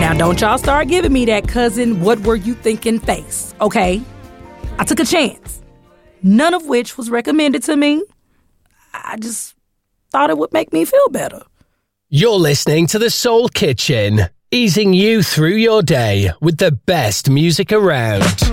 Now, don't y'all start giving me that cousin, what were you thinking face, okay? I took a chance, none of which was recommended to me. I just thought it would make me feel better. You're listening to The Soul Kitchen, easing you through your day with the best music around.